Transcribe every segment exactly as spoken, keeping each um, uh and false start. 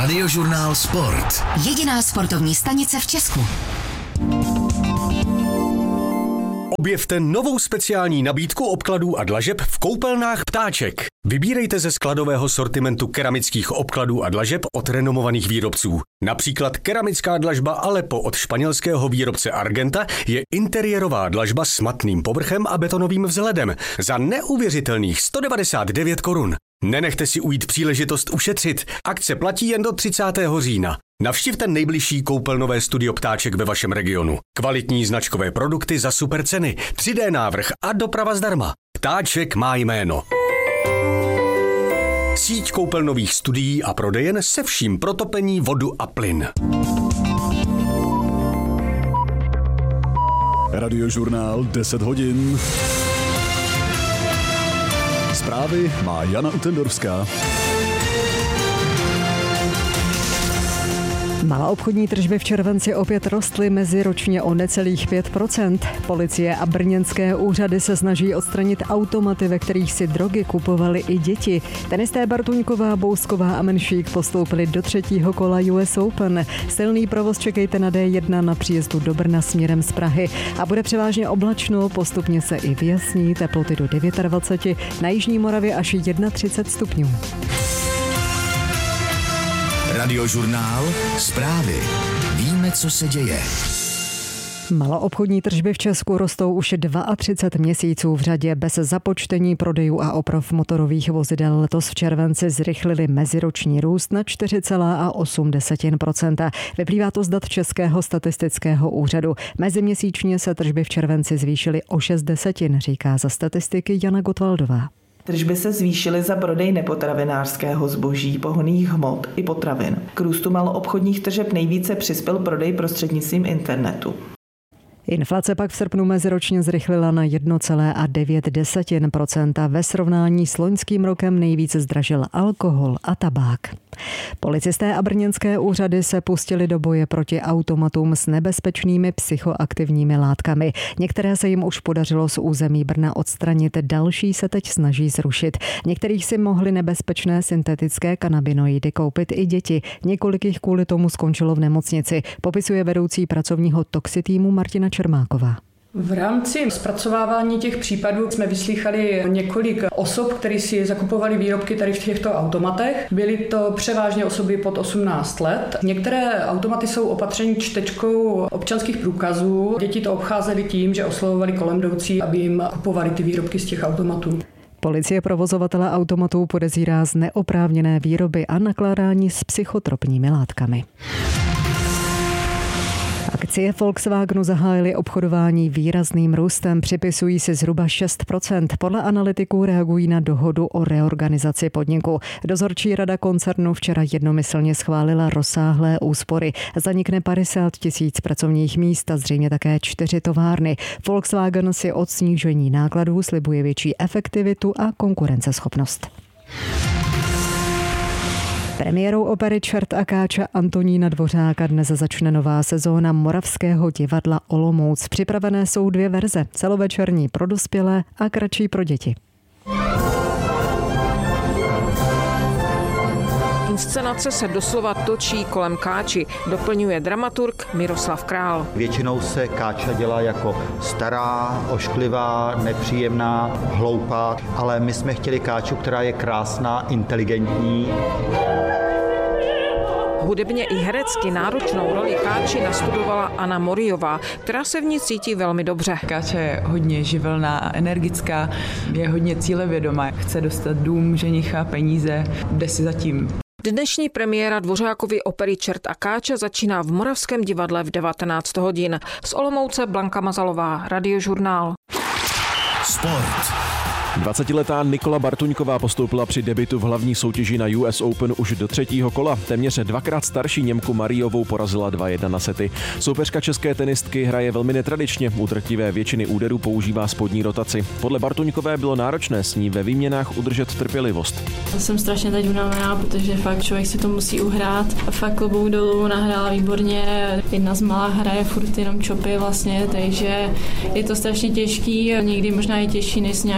Radiožurnál Sport. Jediná sportovní stanice v Česku. Objevte novou speciální nabídku obkladů a dlažeb v koupelnách Ptáček. Vybírejte ze skladového sortimentu keramických obkladů a dlažeb od renomovaných výrobců. Například keramická dlažba Aleppo od španělského výrobce Argenta je interiérová dlažba s matným povrchem a betonovým vzhledem za neuvěřitelných sto devadesát devět korun. Nenechte si ujít příležitost ušetřit. Akce platí jen do třicátého října. Navštivte nejbližší koupelnové studio Ptáček ve vašem regionu. Kvalitní značkové produkty za super ceny, tři dé návrh a doprava zdarma. Ptáček má jméno. Síť koupelnových studií a prodejen se vším pro topení, vodu a plyn. Radiožurnál deset hodin. Zprávy má Jana Utendorská. Maloobchodní tržby v červenci opět rostly meziročně o necelých pět procent. Policie a brněnské úřady se snaží odstranit automaty, ve kterých si drogy kupovaly i děti. Tenisté Bartuňková, Bousková a Menšík postoupili do třetího kola U S Open. Silný provoz čekejte na D jedna na příjezdu do Brna směrem z Prahy. A bude převážně oblačno, postupně se i vyjasní, teploty do dvacet devět, na jižní Moravě až třicet jedna stupňů. Radiožurnál Zprávy. Víme, co se děje. Maloobchodní tržby v Česku rostou už třicet dva měsíců v řadě. Bez započtení prodejů a oprav motorových vozidel letos v červenci zrychlili meziroční růst na čtyři celá osm procenta. Vyplývá to z dat Českého statistického úřadu. Meziměsíčně se tržby v červenci zvýšily o šest desetin, říká za statistiky Jana Gotwaldová. Tržby se zvýšily za prodej nepotravinářského zboží, pohonných hmot i potravin. K růstu maloobchodních tržeb nejvíce přispěl prodej prostřednictvím internetu. Inflace pak v srpnu meziročně zrychlila na jedna celá devět procenta. Ve srovnání s loňským rokem nejvíce zdražil alkohol a tabák. Policisté a brněnské úřady se pustili do boje proti automatům s nebezpečnými psychoaktivními látkami. Některé se jim už podařilo z území Brna odstranit, další se teď snaží zrušit. Některých si mohly nebezpečné syntetické kanabinoidy koupit i děti. Několik jich kvůli tomu skončilo v nemocnici, popisuje vedoucí pracovního toxitýmu Martina Čermáková. V rámci zpracovávání těch případů jsme vyslýchali několik osob, které si zakupovali výrobky tady v těchto automatech. Byly to převážně osoby pod osmnáct let. Některé automaty jsou opatřeny čtečkou občanských průkazů. Děti to obcházely tím, že oslovovali kolem jdoucí, aby jim kupovali ty výrobky z těch automatů. Policie provozovatele automatů podezírá z neoprávněné výroby a nakládání s psychotropními látkami. Akcie Volkswagenu zahájily obchodování výrazným růstem, připisují si zhruba šest procent. Podle analytiků reagují na dohodu o reorganizaci podniku. Dozorčí rada koncernu včera jednomyslně schválila rozsáhlé úspory. Zanikne padesát tisíc pracovních míst a zřejmě také čtyři továrny. Volkswagen si od snížení nákladů slibuje větší efektivitu a konkurenceschopnost. Premiérou opery Čert a Káča Antonína Dvořáka dnes začne nová sezóna Moravského divadla Olomouc. Připravené jsou dvě verze, celovečerní pro dospělé a kratší pro děti. Inscenace se doslova točí kolem Káči, doplňuje dramaturg Miroslav Král. Většinou se Káča dělá jako stará, ošklivá, nepříjemná, hloupá, ale my jsme chtěli Káču, která je krásná, inteligentní. Hudebně i herecky náročnou roli Káči nastudovala Anna Moriová, která se v ní cítí velmi dobře. Káča je hodně živelná a energická, je hodně cílevědomá, chce dostat dům, ženicha, peníze, jde si zatím. Dnešní premiéra Dvořákovy opery Čert a Káča začíná v Moravském divadle v devatenáct hodin. Z Olomouce Blanka Mazalová, Radiožurnál. Sport. dvacetiletá Nikola Bartuňková postoupila při debutu v hlavní soutěži na U S Open už do třetího kola. Téměř dvakrát starší Němku Mariovou porazila dva jedna na sety. Soupeřka české tenistky hraje velmi netradičně, u drtivé většiny úderů používá spodní rotaci. Podle Bartuňkové bylo náročné s ní ve výměnách udržet trpělivost. Jsem strašně teď unavená, protože fakt člověk si to musí uhrát. Fakt klobouk dolů, nahrála výborně. Jedna z malá hraje furt jenom čopy vlastně, takže je to strašně těžký, někdy možná i těžší než s nějakou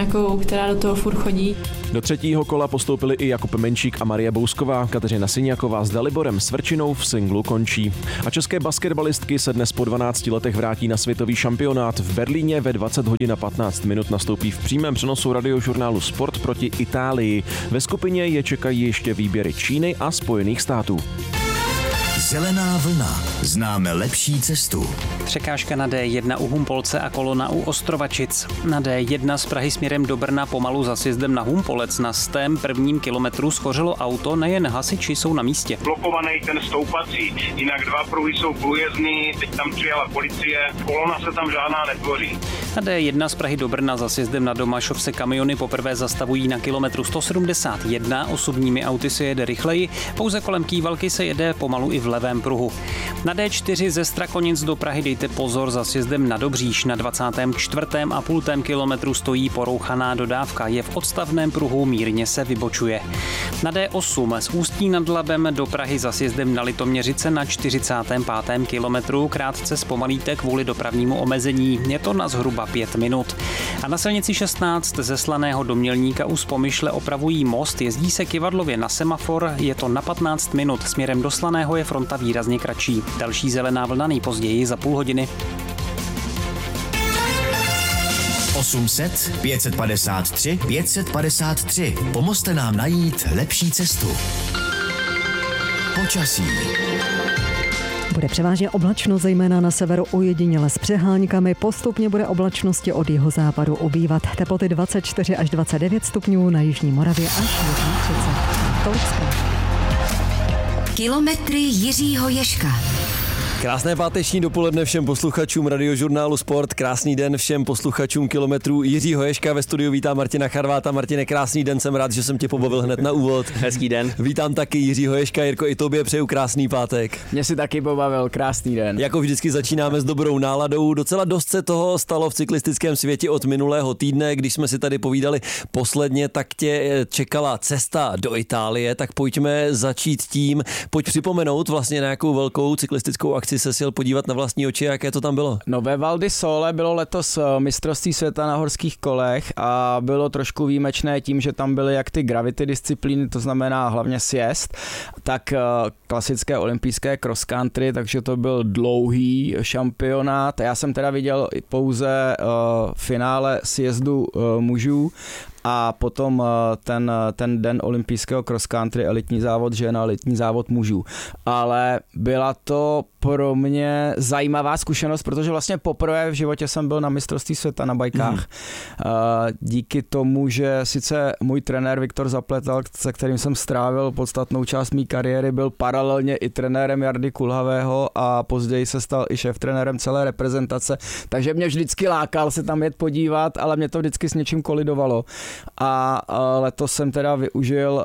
která do toho furt chodí. Do třetího kola postoupili i Jakub Menšík a Marie Bousková. Kateřina Syňáková s Daliborem Svrčinou v singlu končí. A české basketbalistky se dnes po dvanácti letech vrátí na světový šampionát. V Berlíně ve dvacet hodin a patnáct minut nastoupí v přímém přenosu radiožurnálu Sport proti Itálii. Ve skupině je čekají ještě výběry Číny a Spojených států. Zelená vlna. Známe lepší cestu. Překážka na D jedna u Humpolce a kolona u Ostrovačic. Na D jedna z Prahy směrem do Brna pomalu za sjezdem na Humpolec na stém prvním kilometru schořelo auto, nejen hasiči jsou na místě. Blokovaný ten stoupací, jinak dva pruhy jsou průjezdný, teď tam přijela policie, kolona se tam žádná netvoří. Na D jedna z Prahy do Brna za sjezdem na Domašov se kamiony poprvé zastavují na kilometru sto sedmdesát jedna, osobními auty se jede rychleji, pouze kolem Kývalky se jede pomalu i v levém pruhu. Na D čtyři ze Strakonic do Prahy dejte pozor za sjezdem na Dobříš. Na dvacátém čtvrtém a půltém kilometru stojí porouchaná dodávka. Je v odstavném pruhu, mírně se vybočuje. Na D osm z Ústí nad Labem do Prahy za sjezdem na Litoměřice na čtyřicátém pátém kilometru krátce zpomalíte kvůli dopravnímu omezení. Je to na zhruba pět minut. A na silnici šestnáct ze Slaného do Mělníka u Spomyšle opravují most. Jezdí se kyvadlově na semafor, je to na patnáct minut. Směrem do Slaného je fronta výrazně kratší. Další zelená vlna nejpozději za půl hodiny. osm set, pět set padesát tři, pět set padesát tři. Pomozte nám najít lepší cestu. Počasí. Bude převážně oblačno, zejména na severu ojediněle s přeháňkami. Postupně bude oblačnosti od jihozápadu ubývat. Teploty dvacet čtyři až dvacet devět stupňů, na jižní Moravě až třicet. Tolik zpráv. Kilometry Jiřího Ježka. Krásné páteční dopoledne všem posluchačům radiožurnálu Sport, krásný den všem posluchačům kilometrů Jiřího Ježka. Ve studiu vítám Martina Charváta. Martine, krásný den, jsem rád, že jsem tě pobavil hned na úvod. Hezký den. Vítám taky Jiřího Ježka. Jirko, i tobě přeju krásný pátek. Mě si taky pobavil, krásný den. Jako vždycky začínáme s dobrou náladou. Docela dost se toho stalo v cyklistickém světě od minulého týdne, když jsme si tady povídali posledně, tak tě čekala cesta do Itálie, tak pojďme začít tím, pojď připomenout vlastně nějakou velkou cyklistickou akci se sjel podívat na vlastní oči, jaké to tam bylo. No ve Val di Sole bylo letos mistrovství světa na horských kolech a bylo trošku výjimečné tím, že tam byly jak ty gravity disciplíny, to znamená hlavně sjezd, tak klasické olympijské cross country, takže to byl dlouhý šampionát. Já jsem teda viděl pouze uh, finále sjezdu uh, mužů a potom ten, ten den olympijského cross country, elitní závod žen a elitní závod mužů. Ale byla to pro mě zajímavá zkušenost, protože vlastně poprvé v životě jsem byl na mistrovství světa na bajkách. Mm. Díky tomu, že sice můj trenér Viktor Zapletal, se kterým jsem strávil podstatnou část mý kariéry, byl paralelně i trenérem Jardy Kulhavého a později se stal i šéftrenérem celé reprezentace, takže mě vždycky lákal se tam jet podívat, ale mě to vždycky s něčím kolidovalo. A letos jsem teda využil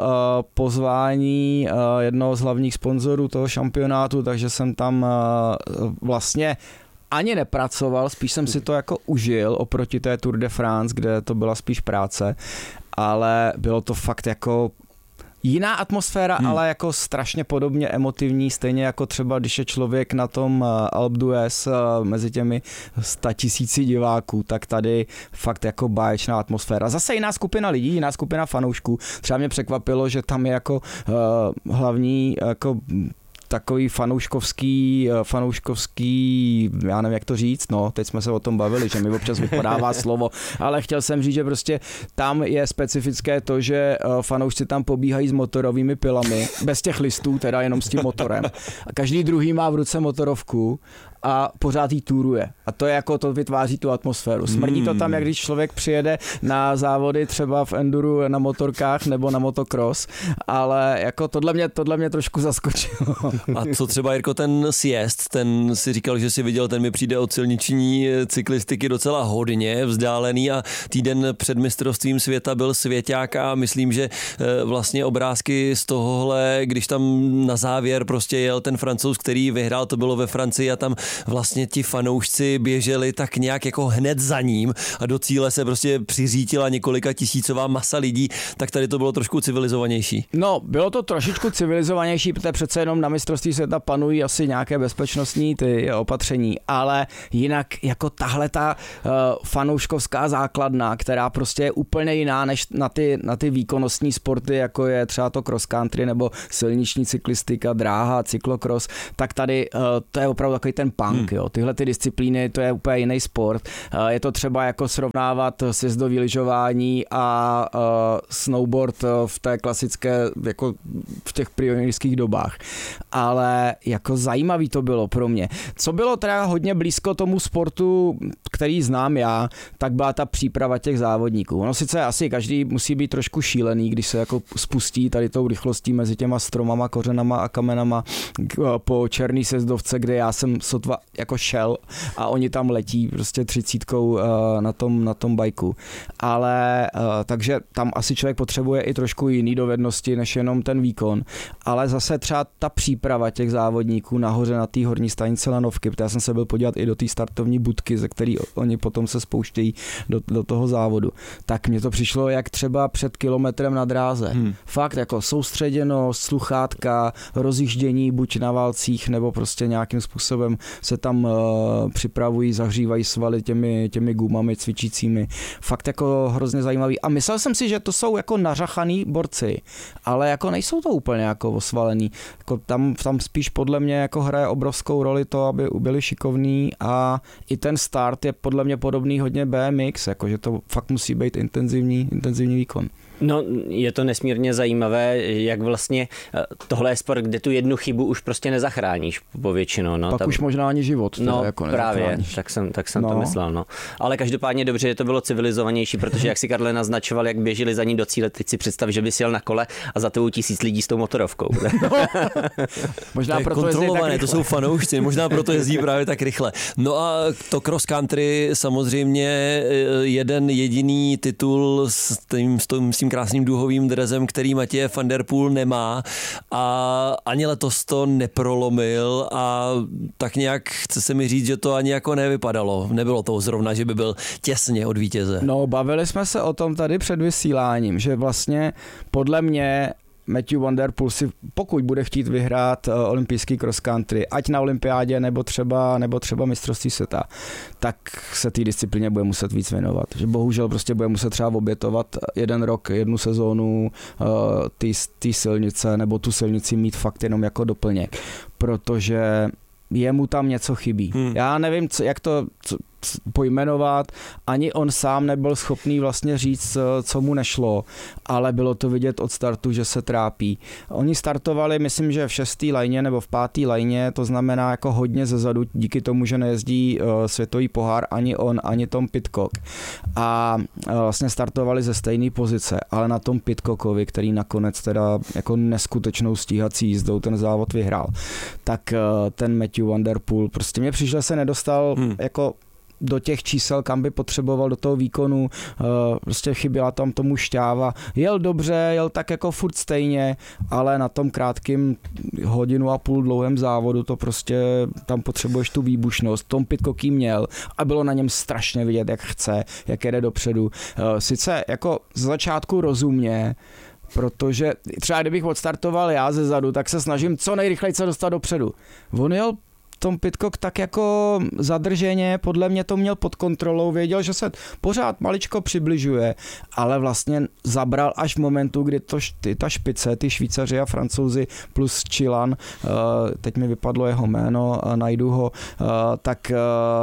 pozvání jednoho z hlavních sponzorů toho šampionátu, takže jsem tam vlastně ani nepracoval, spíš jsem si to jako užil oproti té Tour de France, kde to byla spíš práce, ale bylo to fakt jako jiná atmosféra, hmm. ale jako strašně podobně emotivní, stejně jako třeba, když je člověk na tom Alpe d'Huez mezi těmi statisíci diváků, tak tady fakt jako báječná atmosféra. Zase jiná skupina lidí, jiná skupina fanoušků. Třeba mě překvapilo, že tam je jako uh, hlavní jako takový fanouškovský, fanouškovský, já nevím, jak to říct, no, teď jsme se o tom bavili, že mi občas vypadává slovo, ale chtěl jsem říct, že prostě tam je specifické to, že fanoušci tam pobíhají s motorovými pilami, bez těch listů, teda jenom s tím motorem. A každý druhý má v ruce motorovku a pořád jí túruje. A to je jako, to vytváří tu atmosféru. Smrdí to tam, jak když člověk přijede na závody třeba v enduru na motorkách nebo na motocross, ale jako tohle mě, tohle mě trošku zaskočilo. A co třeba, Jirko, ten sjezd, ten si říkal, že si viděl, ten mi přijde od silniční cyklistiky docela hodně vzdálený a týden před mistrovstvím světa byl svěťák a myslím, že vlastně obrázky z tohohle, když tam na závěr prostě jel ten Francouz, který vyhrál, to bylo ve Francii a tam vlastně ti fanoušci běželi tak nějak jako hned za ním a do cíle se prostě přiřítila několika tisícová masa lidí, tak tady to bylo trošku civilizovanější. No, bylo to trošičku civilizovanější, protože přece jenom na mistrovství světa panují asi nějaké bezpečnostní ty opatření, ale jinak jako tahle ta uh, fanouškovská základna, která prostě je úplně jiná než na ty, na ty výkonnostní sporty, jako je třeba to cross country nebo silniční cyklistika, dráha, cyklokros, tak tady uh, to je opravdu takový ten punk, hmm. jo. Tyhle ty disciplíny, to je úplně jiný sport. Uh, je to třeba jako srovnávat sjezdový lyžování a uh, snowboard v té klasické, jako v těch pionýrských dobách. Ale jako zajímavý to bylo pro mě. Co bylo teda hodně blízko tomu sportu, který znám já, tak byla ta příprava těch závodníků. No sice asi každý musí být trošku šílený, když se jako spustí tady tou rychlostí mezi těma stromama, kořenama a kamenama po černý sezdovce, kde já jsem sotva jako šel a oni tam letí prostě třicítkou na tom, na tom bajku. Ale takže tam asi člověk potřebuje i trošku jiný dovednosti, než jenom ten výkon. Ale zase třeba ta příprava těch závodníků nahoře na té horní stanici lanovky, protože já jsem se byl podívat i do té startovní budky, ze který oni potom se spouštějí do, do toho závodu. Tak mně to přišlo jak třeba před kilometrem na dráze. Hmm. Fakt jako soustředěnost, sluchátka, rozjíždění buď na válcích, nebo prostě nějakým způsobem se tam uh, připravují, zahřívají svaly těmi, těmi gumami cvičícími. Fakt jako hrozně zajímavý. A myslel jsem si, že to jsou jako nařachaný borci, ale jako nejsou to úplně jako osvalený. Jako tam, tam spíš podle mě jako hraje obrovskou roli to, aby byli šikovní a i ten start je podle mě podobný hodně B M X, jakože to fakt musí být intenzivní, intenzivní výkon. No, je to nesmírně zajímavé, jak vlastně tohle je sport, kde tu jednu chybu už prostě nezachráníš povětšinou. No, Pak tam... už možná ani život. No, jako právě, tak jsem, tak jsem no. to myslel. No. Ale každopádně dobře, že to bylo civilizovanější, protože jak si Karle naznačoval, jak běželi za ní do cíle, teď si představ, že bys jel na kole a za tebou tisíc lidí s tou motorovkou. No. Možná to proto kontrolované, to jsou fanoušci, možná proto jezdí právě tak rychle. No a to cross country samozřejmě jeden jediný titul s tím, s tím, s tím krásným duhovým drezem, který Matěj van der Poel nemá a ani letos to neprolomil a tak nějak chce se mi říct, že to ani jako nevypadalo. Nebylo to zrovna, že by byl těsně od vítěze. No, bavili jsme se o tom tady před vysíláním, že vlastně podle mě Matthew van der Poel si, pokud bude chtít vyhrát uh, olympijský cross country, ať na olympiádě nebo třeba, nebo třeba mistrovství světa, tak se té disciplíně bude muset víc věnovat. Že bohužel prostě bude muset třeba obětovat jeden rok, jednu sezónu uh, té silnice nebo tu silnici mít fakt jenom jako doplněk, protože jemu tam něco chybí. Hmm. Já nevím, co, jak to co, pojmenovat, ani on sám nebyl schopný vlastně říct, co mu nešlo, ale bylo to vidět od startu, že se trápí. Oni startovali, myslím, že v šestý lajně nebo v pátý lajně, to znamená jako hodně zezadu, díky tomu, že nejezdí uh, světový pohár ani on, ani Tom Pidcock. A uh, vlastně startovali ze stejné pozice, ale na tom Pidcockovi, který nakonec teda jako neskutečnou stíhací jízdou ten závod vyhrál, tak uh, ten Matthew van der Poel prostě mě přišel, se nedostal hmm. jako do těch čísel, kam by potřeboval, do toho výkonu, prostě chyběla tam tomu šťáva. Jel dobře, jel tak jako furt stejně, ale na tom krátkým hodinu a půl dlouhém závodu to prostě, tam potřebuješ tu výbušnost. Tom Pidcock jí měl a bylo na něm strašně vidět, jak chce, jak jede dopředu. Sice jako z začátku rozumně, protože třeba kdybych odstartoval já ze zadu, tak se snažím co nejrychleji se dostat dopředu. On jel Tom Pidcock tak jako zadrženě, podle mě to měl pod kontrolou, věděl, že se pořád maličko přibližuje, ale vlastně zabral až v momentu, kdy to, ty, ta špice, ty Švýcaři a Francouzi plus Chilan, teď mi vypadlo jeho jméno, najdu ho, tak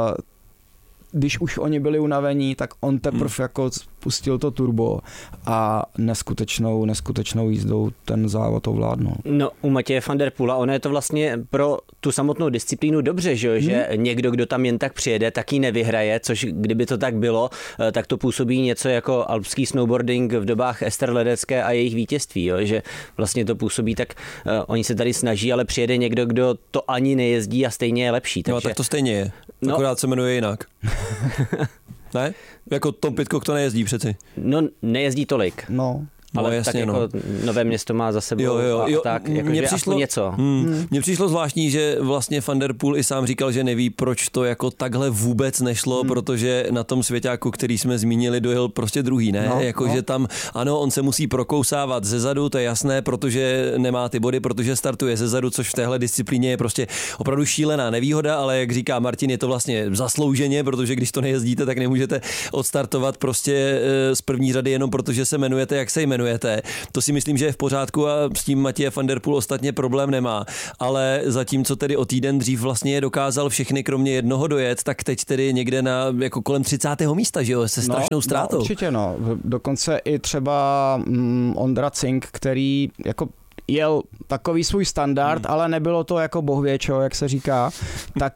když už oni byli unavení, tak on teprve hmm. jako pustil to turbo a neskutečnou, neskutečnou jízdou ten závod ovládnul. No, u Matěje van der Poela, ono je to vlastně pro tu samotnou disciplínu dobře, že, hmm. že někdo, kdo tam jen tak přijede, tak ji nevyhraje, což kdyby to tak bylo, tak to působí něco jako alpský snowboarding v dobách Ester Ledecké a jejich vítězství, jo, že vlastně to působí tak, uh, oni se tady snaží, ale přijede někdo, kdo to ani nejezdí a stejně je lepší. Takže... No, tak to stejně je, no. Akorát se jmenuje jinak. Ne? Jako Tom Pidcock to nejezdí přeci. No, nejezdí tolik. No. No, ale jasně, tak jako no. Nové Město má za sebou jo, jo, jo. a tak, jako, mně že přišlo, něco. Hmm, mně přišlo zvláštní, že vlastně Van der Poel i sám říkal, že neví, proč to jako takhle vůbec nešlo, hmm. protože na tom svěťáku, který jsme zmínili, dojel prostě druhý, ne? No, jako, no. že tam, ano, on se musí prokousávat zezadu, to je jasné, protože nemá ty body, protože startuje zezadu, což v téhle disciplíně je prostě opravdu šílená nevýhoda, ale jak říká Martin, je to vlastně zaslouženě, protože když to nejezdíte, tak nemůžete odstartovat prostě z první řady jenom protože se jmenujete, jak se jmenujete. To si myslím, že je v pořádku a s tím Matěj van der Poel ostatně problém nemá. Ale zatímco tedy o týden dřív vlastně dokázal všechny kromě jednoho dojet, tak teď tedy někde na jako kolem třicátého místa, že jo, se strašnou no, ztrátou. No, určitě no. Dokonce i třeba mm, Ondra Cink, který jako jel takový svůj standard, hmm. ale nebylo to jako bohvěčo, jak se říká, tak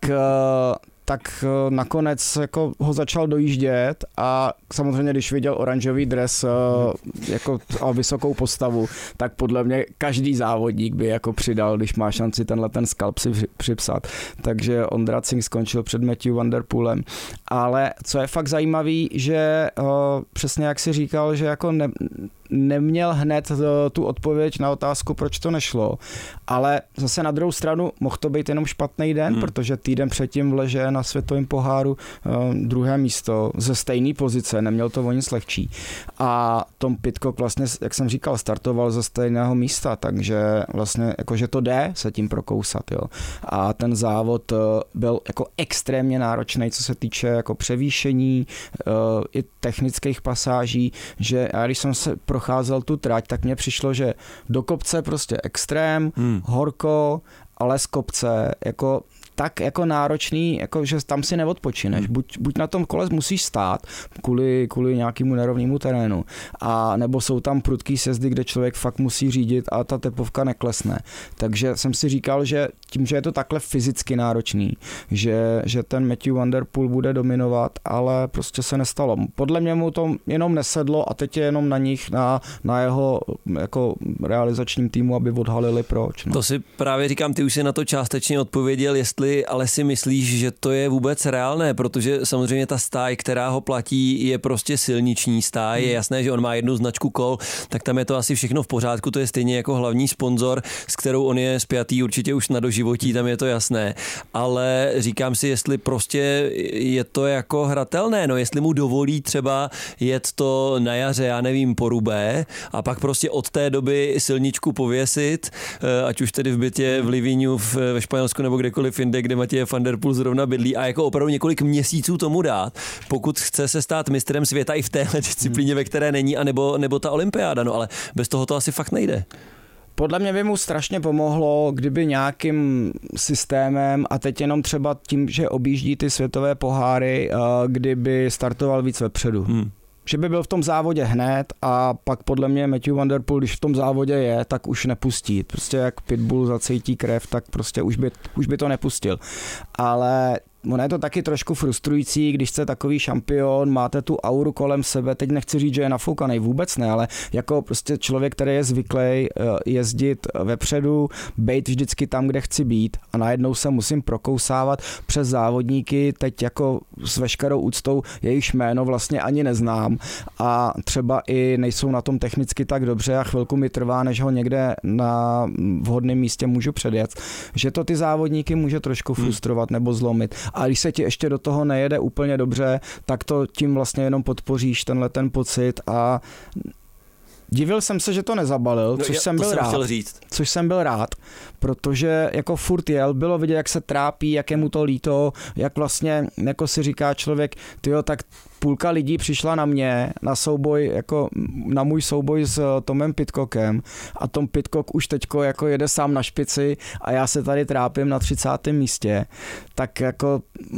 tak nakonec jako ho začal dojíždět a samozřejmě, když viděl oranžový dres jako a vysokou postavu, tak podle mě každý závodník by jako přidal, když má šanci tenhle ten skalp si připsat. Takže Ondra Cink skončil před Matthew van der Poelem. Ale co je fakt zajímavý, že přesně jak si říkal, že jako ne, neměl hned tu odpověď na otázku, proč to nešlo, ale zase na druhou stranu mohl to být jenom špatný den, hmm. protože týden předtím vleže na světovém poháru uh, druhé místo ze stejné pozice, neměl to o nic lehčí. A Tom Pidcock vlastně, jak jsem říkal, startoval ze stejného místa, takže vlastně jakože to jde se tím prokousat. Jo. A ten závod uh, byl jako extrémně náročný, co se týče jako převýšení uh, i technických pasáží, že já když jsem se procházel tu trať, tak mně přišlo, že do kopce prostě extrém, hmm. horko, ale z kopce jako tak jako náročný, jako že tam si neodpočineš. Hmm. Buď, buď na tom kole musíš stát kvůli, kvůli nějakému nerovnému terénu, a nebo jsou tam prudký sjezdy, kde člověk fakt musí řídit a ta tepovka neklesne. Takže jsem si říkal, že tím, že je to takhle fyzicky náročný, že, že ten Matthew van der Poel bude dominovat, ale prostě se nestalo. Podle mě mu to jenom nesedlo a teď je jenom na nich, na, na jeho jako realizačním týmu, aby odhalili proč. No. To si právě říkám, ty už si na to částečně odpověděl, jestli ale si myslíš, že to je vůbec reálné, protože samozřejmě ta stáj, která ho platí, je prostě silniční stáj, hmm. je jasné, že on má jednu značku kol, tak tam je to asi všechno v pořádku, to je stejně jako hlavní sponzor, s kterou on je spjatý určitě už na doživotí, tam je to jasné, ale říkám si, jestli prostě je to jako hratelné, no jestli mu dovolí třeba jet to na jaře, já nevím, po Rubé a pak prostě od té doby silničku pověsit, ať už tedy v bytě v Livíňu ve Španělsku nebo kdekoliv jinde, kde Matěj van der Poel zrovna bydlí, a jako opravdu několik měsíců tomu dát, pokud chce se stát mistrem světa i v téhle disciplíně, ve které není, anebo, nebo ta olympiáda, no ale bez toho to asi fakt nejde. Podle mě by mu strašně pomohlo, kdyby nějakým systémem, a teď jenom třeba tím, že objíždí ty světové poháry, kdyby startoval víc vepředu. Hmm. Že by byl v tom závodě hned a pak podle mě Matthew van der Poel, když v tom závodě je, tak už nepustí. Prostě jak pitbull zacítí krev, tak prostě už by, už by to nepustil. Ale ono je to taky trošku frustrující, když jste takový šampion, máte tu auru kolem sebe, teď nechci říct, že je nafoukaný, vůbec ne, ale jako prostě člověk, který je zvyklý jezdit vepředu, bejt vždycky tam, kde chci být, a najednou se musím prokousávat přes závodníky, teď jako s veškerou úctou jejich jméno vlastně ani neznám a třeba i nejsou na tom technicky tak dobře a chvilku mi trvá, než ho někde na vhodném místě můžu předjet, že to ty závodníky může trošku frustrovat nebo zlomit. A když se ti ještě do toho nejede úplně dobře, tak to tím vlastně jenom podpoříš tenhle ten pocit a divil jsem se, že to nezabalil, což no, já, jsem byl jsem rád. Říct. Což jsem byl rád, protože jako furt jel, bylo vidět, jak se trápí, jak je mu to líto, jak vlastně, jako si říká člověk, tyjo, tak půlka lidí přišla na mě, na souboj, jako na můj souboj s Tomem Pidcockem a Tom Pidcock už teďko jako jede sám na špici a já se tady trápím na třicátém místě, tak jako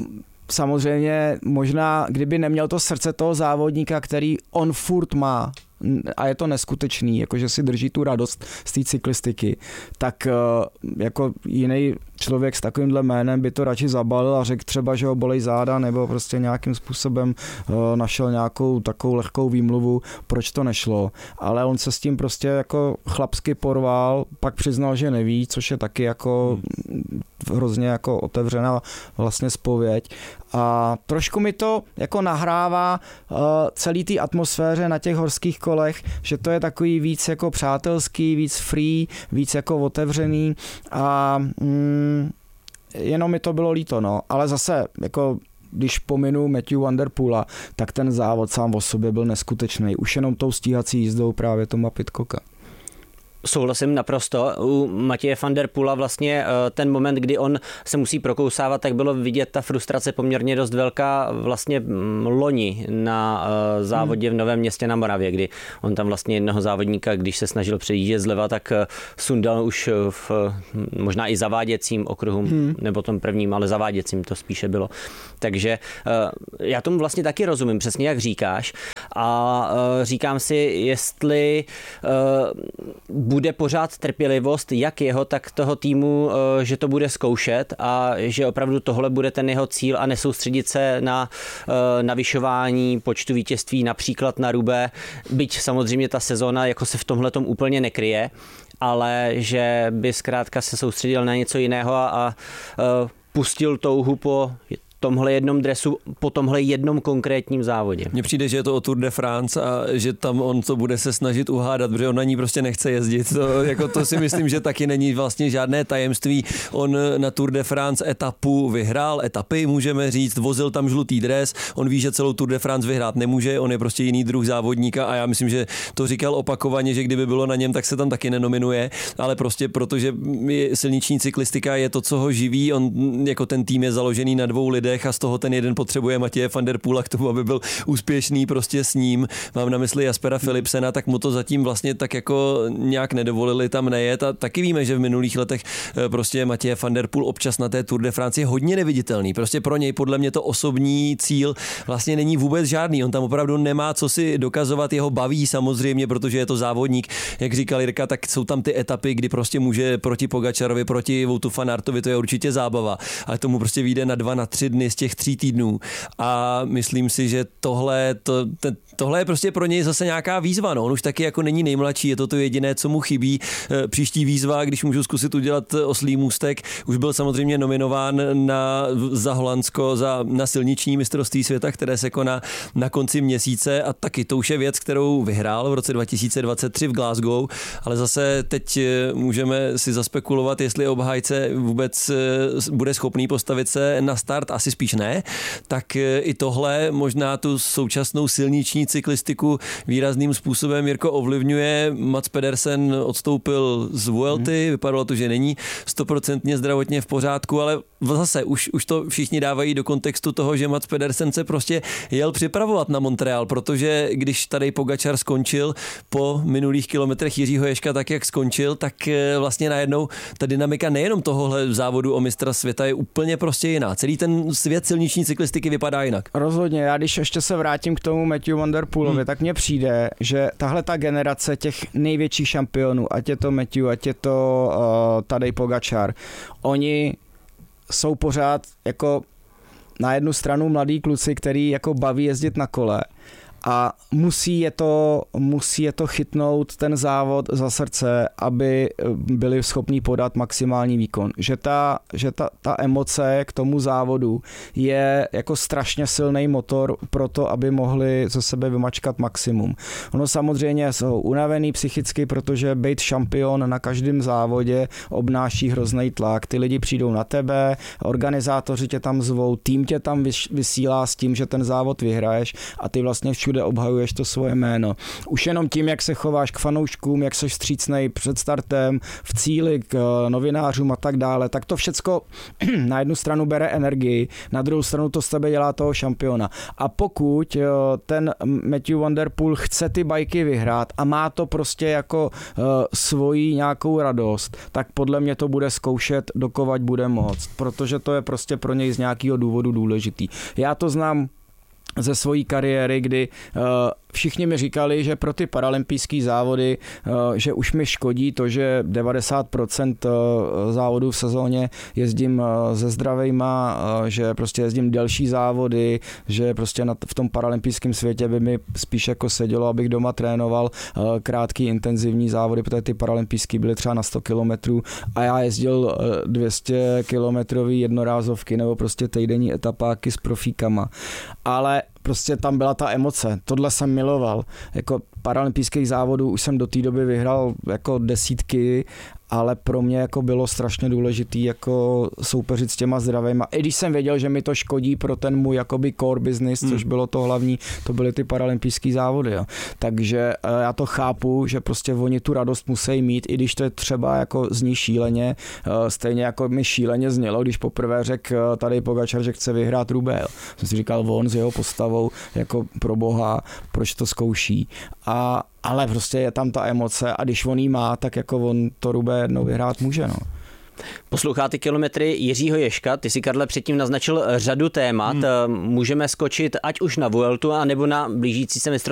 samozřejmě možná, kdyby neměl to srdce toho závodníka, který on furt má, a je to neskutečný, jakože si drží tu radost z té cyklistiky, tak jako jiný člověk s takovýmhle jménem by to radši zabalil a řekl třeba, že ho bolej záda, nebo prostě nějakým způsobem našel nějakou takovou lehkou výmluvu, proč to nešlo. Ale on se s tím prostě jako chlapsky porval, pak přiznal, že neví, což je taky jako hrozně jako otevřená vlastně zpověď. A trošku mi to jako nahrává uh, celý té atmosféře na těch horských kolech, že to je takový víc jako přátelský, víc free, víc jako otevřený a mm, jenom mi to bylo líto, no. Ale zase jako když pominu Matthew Van Der Poola, tak ten závod sám o sobě byl neskutečný. Už jenom tou stíhací jízdou právě Toma Pidcocka. Souhlasím naprosto. U Matěje van der Poola vlastně ten moment, kdy on se musí prokousávat, tak bylo vidět ta frustrace poměrně dost velká vlastně loni na závodě v Novém Městě na Moravě, kdy on tam vlastně jednoho závodníka, když se snažil přejíždět zleva, tak sundal už v možná i zaváděcím okruhu, hmm. nebo tom prvním, ale zaváděcím to spíše bylo. Takže já tomu vlastně taky rozumím, přesně jak říkáš. A říkám si, jestli bude pořád trpělivost jak jeho, tak toho týmu, že to bude zkoušet a že opravdu tohle bude ten jeho cíl a nesoustředit se na navyšování počtu vítězství například na Roubaix, byť samozřejmě ta sezóna jako se v tomhletom úplně nekryje, ale že by zkrátka se soustředil na něco jiného a, a pustil touhu po tomhle jednom dresu, po tomhle jednom konkrétním závodě. Mně přijde, že je to o Tour de France a že tam on to bude se snažit uhádat, protože on na ní prostě nechce jezdit. To, jako to si myslím, že taky není vlastně žádné tajemství. On na Tour de France etapu vyhrál, etapy můžeme říct, vozil tam žlutý dres, on ví, že celou Tour de France vyhrát nemůže, on je prostě jiný druh závodníka a já myslím, že to říkal opakovaně, že kdyby bylo na něm, tak se tam taky nenominuje, ale prostě protože silniční cyklistika je to, co ho živí, on jako ten tým je založený na dvou lidech a z toho ten jeden potřebuje Matěje van der Poola k tomu, aby byl úspěšný prostě s ním. Mám na mysli Jaspera Philipsena, tak mu to zatím vlastně tak jako nějak nedovolili tam nejet a taky víme, že v minulých letech prostě Matěje van der Poel občas na té Tour de France je hodně neviditelný. Prostě pro něj podle mě to osobní cíl vlastně není vůbec žádný. On tam opravdu nemá co si dokazovat, jeho baví samozřejmě, protože je to závodník. Jak říkal Jirka, tak jsou tam ty etapy, kdy prostě může proti Pogačarovi, proti Woutu van Aertovi, to je určitě zábava. Ale tomu prostě vyjde na dva, na tři dny z těch tří týdnů a myslím si, že tohle, to, te, tohle je prostě pro něj zase nějaká výzva. No. On už taky jako není nejmladší, je to to jediné, co mu chybí. Příští výzva, když můžu zkusit udělat oslí můstek, už byl samozřejmě nominován na, za Holandsko za, na silniční mistrovství světa, které se koná na konci měsíce a taky to už je věc, kterou vyhrál v roce dva tisíce dvacet tři v Glasgow, ale zase teď můžeme si zaspekulovat, jestli obhájce vůbec bude schopný postavit se na start, asi spíš ne, tak i tohle možná tu současnou silniční cyklistiku výrazným způsobem Jirko ovlivňuje. Mats Pedersen odstoupil z Vuelty, vypadalo to, že není stoprocentně zdravotně v pořádku, ale zase už, už to všichni dávají do kontextu toho, že Mats Pedersen se prostě jel připravovat na Montreal, protože když tady Pogačar skončil po minulých kilometrech Jiřího Ježka tak, jak skončil, tak vlastně najednou ta dynamika nejenom tohohle závodu o mistra světa je úplně prostě jiná. Celý ten svět silniční cyklistiky vypadá jinak. Rozhodně, já když ještě se vrátím k tomu Matthew van der Poelovi, hmm. tak mně přijde, že tahle ta generace těch největších šampionů, ať je to Matthew, ať je to uh, Tadej Pogačar, oni jsou pořád jako na jednu stranu mladí kluci, který jako baví jezdit na kole a musí je to, musí je to chytnout ten závod za srdce, aby byli schopní podat maximální výkon. Že ta, že ta, ta emoce k tomu závodu je jako strašně silný motor pro to, aby mohli ze sebe vymačkat maximum. Ono samozřejmě jsou unavený psychicky, protože být šampion na každém závodě obnáší hrozný tlak. Ty lidi přijdou na tebe, organizátoři tě tam zvou, tým tě tam vysílá s tím, že ten závod vyhraješ a ty vlastně všude obhajuješ to svoje jméno. Už jenom tím, jak se chováš k fanouškům, jak seš vstřícnej před startem, v cíli k novinářům a tak dále, tak to všecko na jednu stranu bere energii, na druhou stranu to z tebe dělá toho šampiona. A pokud ten Matthew van der Poel chce ty bajky vyhrát a má to prostě jako uh, svoji nějakou radost, tak podle mě to bude zkoušet, dokovat bude moct, protože to je prostě pro něj z nějakého důvodu důležitý. Já to znám ze svojí kariéry, kdy uh, všichni mi říkali, že pro ty paralympijské závody, že už mi škodí to, že devadesát procent závodů v sezóně jezdím se zdravejma, že prostě jezdím delší závody, že prostě v tom paralympijském světě by mi spíš jako sedělo, abych doma trénoval krátký intenzivní závody, protože ty paralympijský byly třeba na sto kilometrů a já jezdil dvě stě kilometrový jednorázovky nebo prostě týdenní etapáky s profíkama. Ale prostě tam byla ta emoce, tohle jsem miloval. Jako paralympijských závodů už jsem do té doby vyhrál jako desítky, ale pro mě jako bylo strašně důležitý jako soupeřit s těma zdravejma. I když jsem věděl, že mi to škodí pro ten můj jakoby core business, hmm. což bylo to hlavní, to byly ty paralympijský závody. Jo. Takže já to chápu, že prostě oni tu radost musí mít, i když to je třeba jako zní šíleně, stejně jako mi šíleně znělo, když poprvé řekl tady Pogačar, že chce vyhrát Roubaix. Jsem si říkal, on s jeho postavou, jako pro boha, proč to zkouší. A ale prostě je tam ta emoce a když on jí má, tak jako on to Roubaix jednou vyhrát může. No. Poslouchá ty kilometry Jiřího Ježka, ty si, Karle, předtím naznačil řadu témat, hmm. můžeme skočit ať už na Vueltu, anebo na blížící se mistrovství